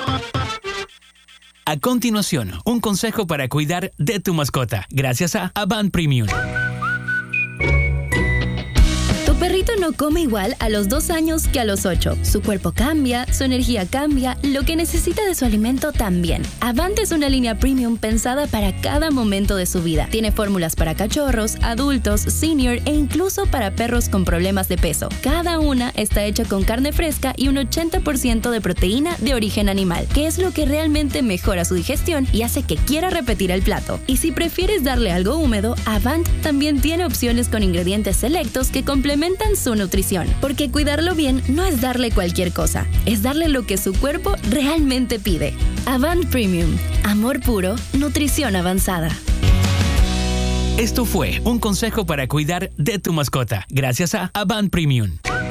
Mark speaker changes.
Speaker 1: A continuación, un consejo para cuidar de tu mascota, gracias a Avant Premium.
Speaker 2: Tu perrito no come igual a los 2 años que a los 8. Su cuerpo cambia, su energía cambia, lo que necesita de su alimento también. Avant es una línea premium pensada para cada momento de su vida. Tiene fórmulas para cachorros, adultos, senior e incluso para perros con problemas de peso. Cada una está hecha con carne fresca y un 80% de proteína de origen animal, que es lo que realmente mejora su digestión y hace que quiera repetir el plato. Y si prefieres darle algo húmedo, Avant también tiene opciones con ingredientes selectos que complementan su nutrición, porque cuidarlo bien no es darle cualquier cosa, es darle lo que su cuerpo realmente pide. Avant Premium, amor puro, nutrición avanzada.
Speaker 1: Esto fue un consejo para cuidar de tu mascota, gracias a Avant Premium.